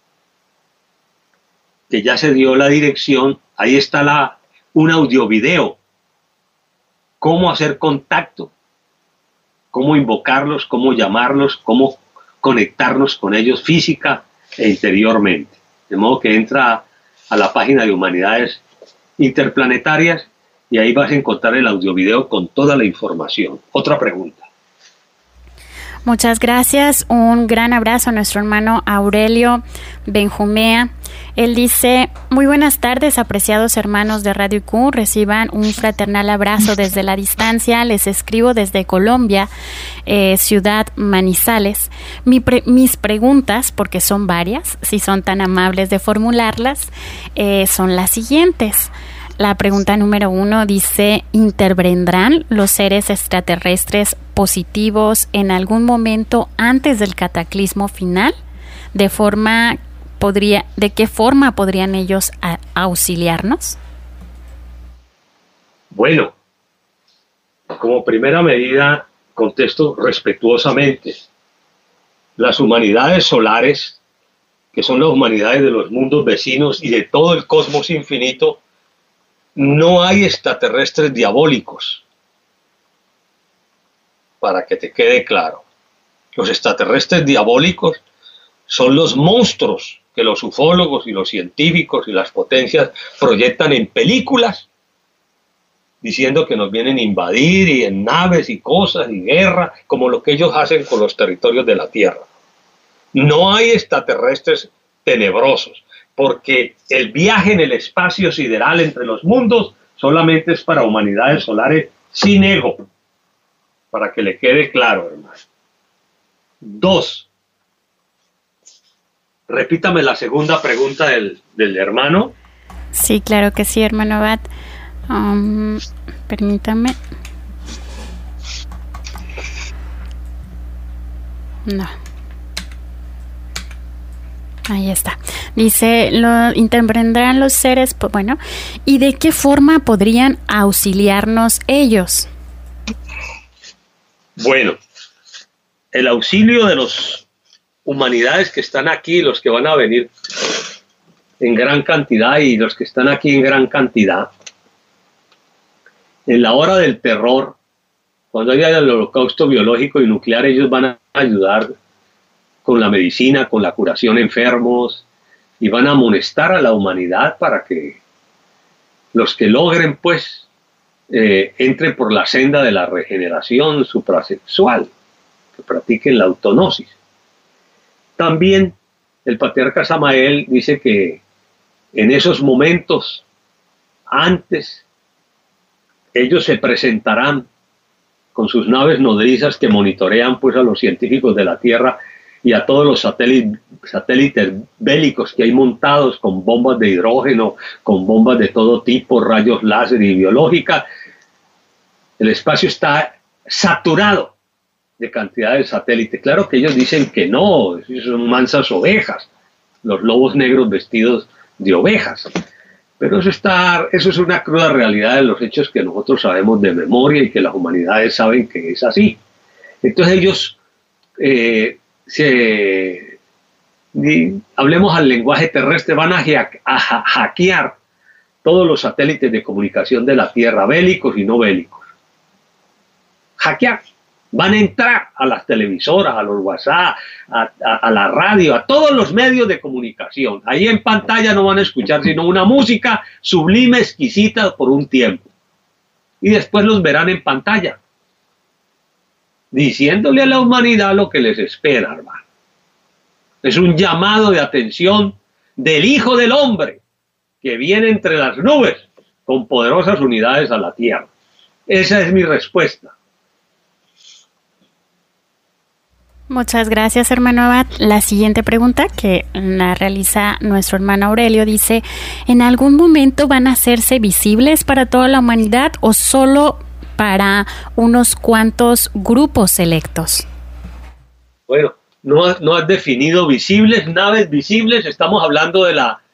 que ya se dio la dirección, ahí está un audio-video. Cómo hacer contacto, cómo invocarlos, cómo llamarlos, cómo conectarnos con ellos física e interiormente. De modo que entra a la página de Humanidades Interplanetarias y ahí vas a encontrar el audio-video con toda la información. Otra pregunta. Muchas gracias. Un gran abrazo a nuestro hermano Aurelio Benjumea. Él dice: muy buenas tardes, apreciados hermanos de Radio IQ. Reciban un fraternal abrazo desde la distancia. Les escribo desde Colombia, ciudad Manizales. Mis preguntas, porque son varias, si son tan amables de formularlas, son las siguientes. La pregunta número 1 dice: ¿intervendrán los seres extraterrestres positivos en algún momento antes del cataclismo final? ¿De qué forma podrían ellos auxiliarnos? Bueno, como primera medida, contesto respetuosamente. Las humanidades solares, que son las humanidades de los mundos vecinos y de todo el cosmos infinito, no hay extraterrestres diabólicos, para que te quede claro. Los extraterrestres diabólicos son los monstruos que los ufólogos y los científicos y las potencias proyectan en películas, diciendo que nos vienen a invadir y en naves y cosas y guerra, como lo que ellos hacen con los territorios de la Tierra. No hay extraterrestres tenebrosos, porque el viaje en el espacio sideral entre los mundos solamente es para humanidades solares sin ego, para que le quede claro, hermano. 2. Repítame la segunda pregunta del hermano. Sí, claro que sí, hermano Abad. Permítame. No. Ahí está. Dice: intervendrán los seres, bueno, ¿y de qué forma podrían auxiliarnos ellos? Bueno, el auxilio de las humanidades que están aquí, los que van a venir en gran cantidad y los que están aquí en gran cantidad, en la hora del terror, cuando haya el holocausto biológico y nuclear, ellos van a ayudar con la medicina, con la curación de enfermos, y van a amonestar a la humanidad para que los que logren, pues, entren por la senda de la regeneración suprasexual, que practiquen la autognosis. También el patriarca Samael dice que en esos momentos, antes, ellos se presentarán con sus naves nodrizas que monitorean, pues, a los científicos de la Tierra y a todos los satélites bélicos que hay montados con bombas de hidrógeno, con bombas de todo tipo, rayos láser y biológica. El espacio está saturado de cantidad de satélites. Claro que ellos dicen que no, son mansas ovejas, los lobos negros vestidos de ovejas. Pero eso es una cruda realidad de los hechos que nosotros sabemos de memoria y que las humanidades saben que es así. Entonces ellos, hablemos al lenguaje terrestre, van a hackear todos los satélites de comunicación de la Tierra, bélicos y no bélicos. Hackear. Van a entrar a las televisoras, a los WhatsApp, a la radio, a todos los medios de comunicación. Ahí en pantalla no van a escuchar sino una música sublime, exquisita por un tiempo. Y después los verán en pantalla, diciéndole a la humanidad lo que les espera, hermano. Es un llamado de atención del Hijo del Hombre, que viene entre las nubes con poderosas unidades a la tierra. Esa es mi respuesta. Muchas gracias, hermano Abad. La siguiente pregunta que la realiza nuestro hermano Aurelio dice, ¿en algún momento van a hacerse visibles para toda la humanidad o solo para unos cuantos grupos selectos? Bueno, no has definido visibles, naves visibles. Estamos hablando de la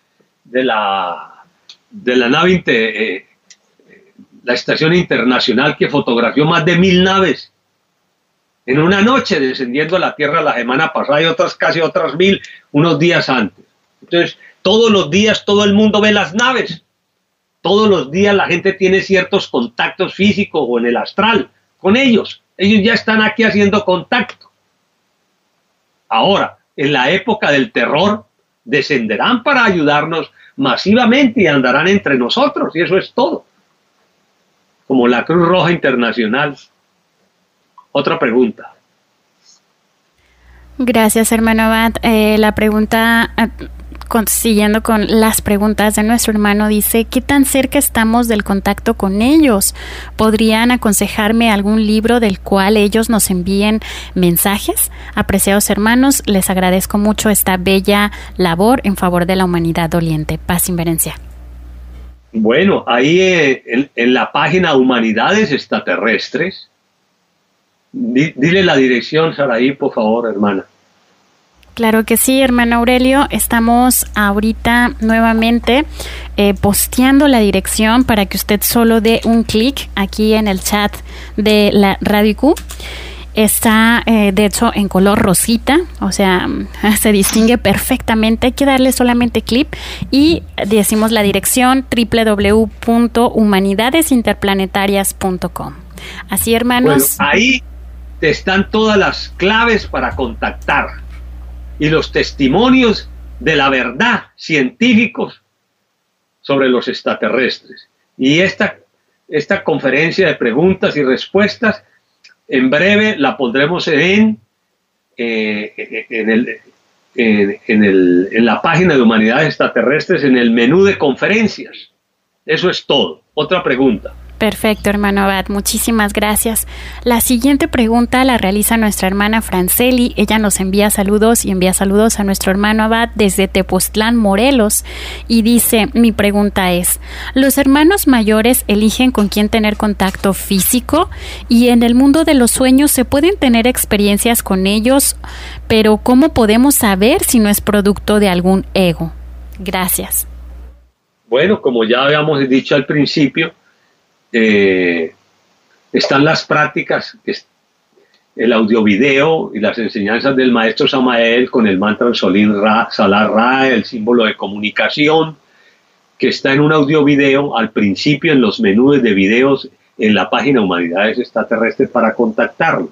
nave, la estación internacional que fotografió más de 1000 naves en una noche descendiendo a la Tierra la semana pasada y casi otras 1000 unos días antes. Entonces, todos los días todo el mundo ve las naves. Todos los días la gente tiene ciertos contactos físicos o en el astral con ellos. Ellos ya están aquí haciendo contacto. Ahora, en la época del terror, descenderán para ayudarnos masivamente y andarán entre nosotros, y eso es todo. Como la Cruz Roja Internacional. Otra pregunta. Gracias, hermano Abad. La pregunta, siguiendo con las preguntas de nuestro hermano, dice, ¿qué tan cerca estamos del contacto con ellos? ¿Podrían aconsejarme algún libro del cual ellos nos envíen mensajes? Apreciados hermanos, les agradezco mucho esta bella labor en favor de la humanidad doliente. Paz, inverencia. Bueno, ahí en la página Humanidades Extraterrestres, dile la dirección, Saraí, por favor, hermana. Claro que sí, hermano Aurelio. Estamos ahorita nuevamente posteando la dirección para que usted solo dé un clic aquí en el chat de la Radio IQ. Está, de hecho, en color rosita, o sea, se distingue perfectamente. Hay que darle solamente clic y decimos la dirección www.humanidadesinterplanetarias.com. Así, hermanos. Bueno, ahí están todas las claves para contactar y los testimonios de la verdad científicos sobre los extraterrestres. Y esta conferencia de preguntas y respuestas en breve la pondremos en la página de Humanidades Extraterrestres, en el menú de conferencias. Eso es todo. Otra pregunta. Perfecto, hermano Abad, muchísimas gracias. La siguiente pregunta la realiza nuestra hermana Franceli. Ella nos envía saludos y envía saludos a nuestro hermano Abad desde Tepoztlán, Morelos, y dice, mi pregunta es, ¿los hermanos mayores eligen con quién tener contacto físico? Y en el mundo de los sueños se pueden tener experiencias con ellos, pero ¿cómo podemos saber si no es producto de algún ego? Gracias. Bueno, como ya habíamos dicho al principio, están las prácticas, el audio-video y las enseñanzas del maestro Samael con el mantra Solín Ra, Salar Ra, el símbolo de comunicación, que está en un audio-video al principio en los menús de videos en la página Humanidades Extraterrestres para contactarnos.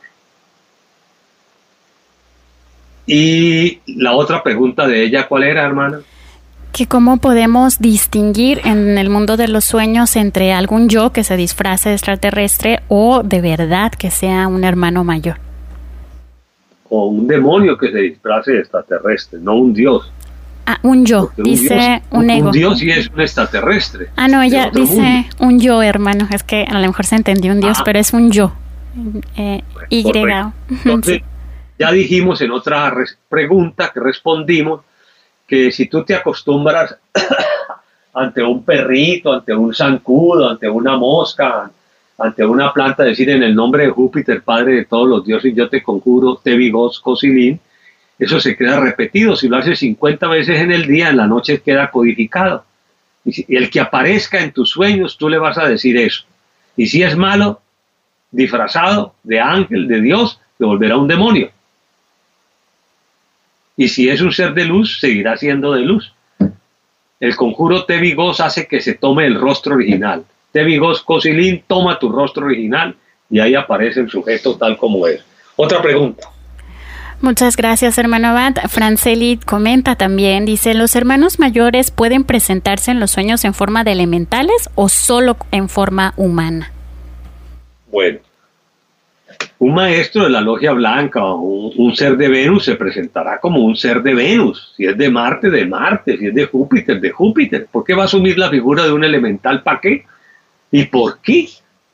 Y la otra pregunta de ella, ¿cuál era, hermana? Que cómo podemos distinguir en el mundo de los sueños entre algún yo que se disfrace de extraterrestre o de verdad que sea un hermano mayor. O un demonio que se disfrace de extraterrestre, no un dios. Ah, un yo, dice un ego. Un dios sí es un extraterrestre. Ah, no, ella dice un yo, hermano. Es que a lo mejor se entendió un dios, pero es un yo. Y. Entonces, ya dijimos en otra pregunta que respondimos, que si tú te acostumbras ante un perrito, ante un zancudo, ante una mosca, ante una planta, decir en el nombre de Júpiter, Padre de todos los dioses, yo te conjuro, Tebigos, Cosilín, eso se queda repetido. Si lo haces 50 veces en el día, en la noche queda codificado. Y el que aparezca en tus sueños, tú le vas a decir eso. Y si es malo, disfrazado de ángel, de Dios, te volverá un demonio. Y si es un ser de luz, seguirá siendo de luz. el conjuro Tebigos hace que se tome el rostro original. Tebigos Cosilín toma tu rostro original y ahí aparece el sujeto tal como es. Otra pregunta. Muchas gracias, hermano Abad. Franceli comenta también, dice, ¿los hermanos mayores pueden presentarse en los sueños en forma de elementales o solo en forma humana? Bueno, un maestro de la logia blanca o un ser de Venus se presentará como un ser de Venus. Si es de Marte, de Marte. Si es de Júpiter, de Júpiter. ¿Por qué va a asumir la figura de un elemental? ¿Para qué? ¿Y por qué?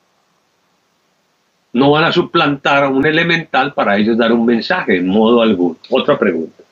No van a suplantar a un elemental para ellos dar un mensaje, en modo alguno. Otra pregunta.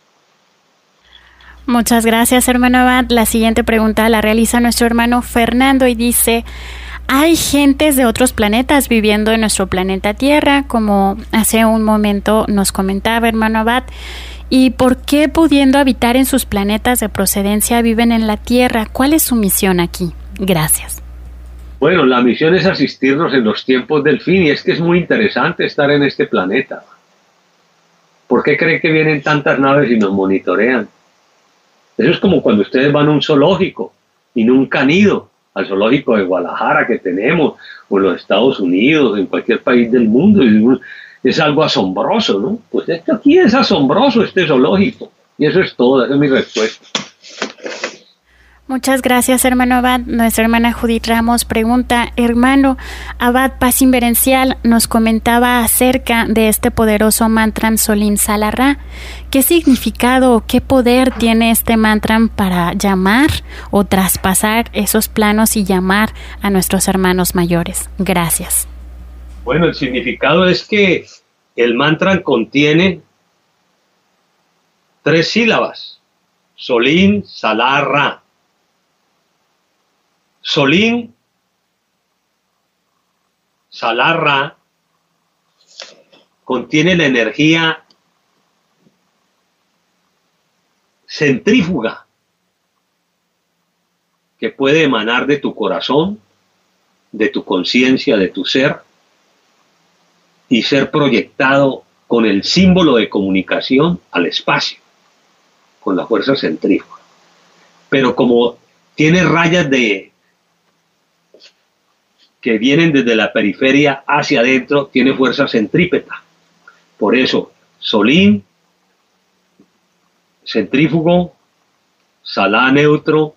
Muchas gracias, hermano Abad. La siguiente pregunta la realiza nuestro hermano Fernando y dice, ¿hay gentes de otros planetas viviendo en nuestro planeta Tierra, como hace un momento nos comentaba, hermano Abad? ¿Y por qué, pudiendo habitar en sus planetas de procedencia, viven en la Tierra? ¿Cuál es su misión aquí? Gracias. Bueno, la misión es asistirnos en los tiempos del fin, y es que es muy interesante estar en este planeta. ¿Por qué creen que vienen tantas naves y nos monitorean? Eso es como cuando ustedes van a un zoológico y nunca han ido al zoológico de Guadalajara que tenemos, o en los Estados Unidos, en cualquier país del mundo. Es algo asombroso, ¿no? Pues esto aquí es asombroso, este zoológico. Y eso es todo, esa es mi respuesta. Muchas gracias, hermano Abad. Nuestra hermana Judith Ramos pregunta, hermano Abad Paz Inverencial nos comentaba acerca de este poderoso mantra Solim Salarra. ¿Qué significado o qué poder tiene este mantra para llamar o traspasar esos planos y llamar a nuestros hermanos mayores? Gracias. Bueno, el significado es que el mantra contiene 3 sílabas. Solim Salarra. Solim Salarra contiene la energía centrífuga que puede emanar de tu corazón, de tu conciencia, de tu ser, y ser proyectado con el símbolo de comunicación al espacio, con la fuerza centrífuga. Pero como tiene rayas que vienen desde la periferia hacia adentro, tiene fuerza centrípeta. Por eso, Solim, centrífugo, Salá neutro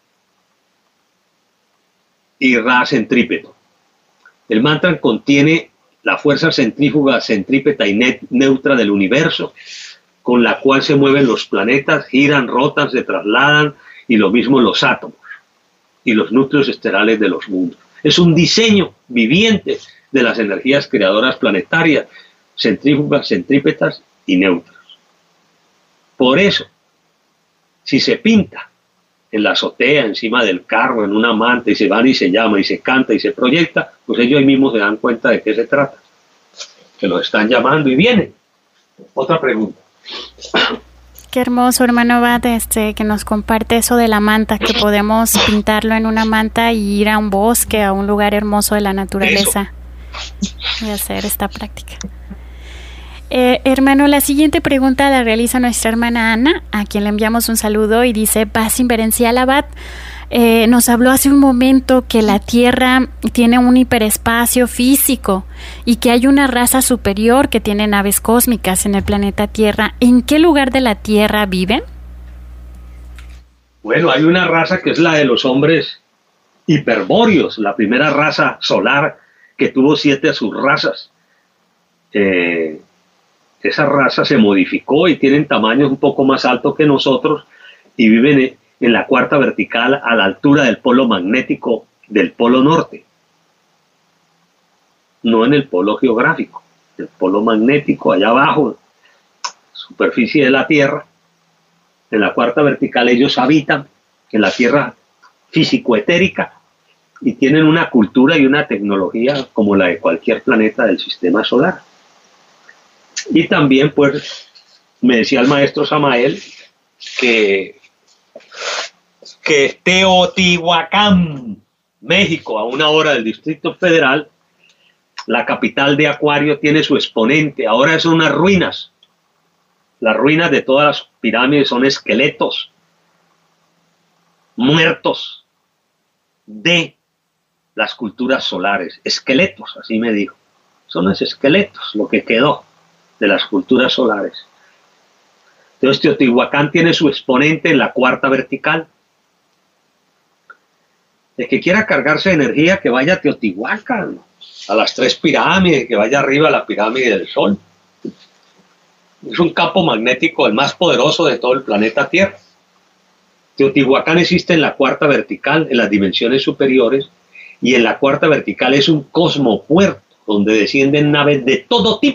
y Ra centrípeto. El mantra contiene la fuerza centrífuga, centrípeta y neutra del universo, con la cual se mueven los planetas, giran, rotan, se trasladan, y lo mismo los átomos y los núcleos estelares de los mundos. Es un diseño viviente de las energías creadoras planetarias, centrífugas, centrípetas y neutras. Por eso, si se pinta en la azotea, encima del carro, en una manta, y se van y se llama, y se canta y se proyecta, pues ellos ahí mismos se dan cuenta de qué se trata. Que los están llamando y vienen. Otra pregunta. Qué hermoso, hermano Abad, que nos comparte eso de la manta, que podemos pintarlo en una manta y ir a un bosque, a un lugar hermoso de la naturaleza. Eso. Y hacer esta práctica. Hermano, la siguiente pregunta la realiza nuestra hermana Ana, a quien le enviamos un saludo, y dice, Paz Inverencial Abad, nos habló hace un momento que la Tierra tiene un hiperespacio físico y que hay una raza superior que tiene naves cósmicas en el planeta Tierra. ¿En qué lugar de la Tierra viven? Bueno, hay una raza que es la de los hombres hiperbóreos, la primera raza solar que tuvo 7 subrazas. Esa raza se modificó y tienen tamaños un poco más altos que nosotros y viven en la cuarta vertical a la altura del polo magnético del polo norte, no en el polo geográfico, el polo magnético allá abajo, superficie de la Tierra. En la cuarta vertical ellos habitan en la Tierra físico-etérica y tienen una cultura y una tecnología como la de cualquier planeta del sistema solar. Y también, pues, me decía el maestro Samael que Teotihuacán, México, a 1 hora del Distrito Federal, la capital de Acuario, tiene su exponente. Ahora son unas ruinas. Las ruinas de todas las pirámides son esqueletos. muertos de las culturas solares, esqueletos, así me dijo. Son los esqueletos, lo que quedó de las culturas solares. Entonces Teotihuacán tiene su exponente en la cuarta vertical. El que quiera cargarse de energía, que vaya a Teotihuacán, a las 3 pirámides, que vaya arriba a la pirámide del Sol. Es un campo magnético el más poderoso de todo el planeta Tierra. Teotihuacán existe en la cuarta vertical, en las dimensiones superiores, y en la cuarta vertical es un cosmopuerto donde descienden naves de todo tipo.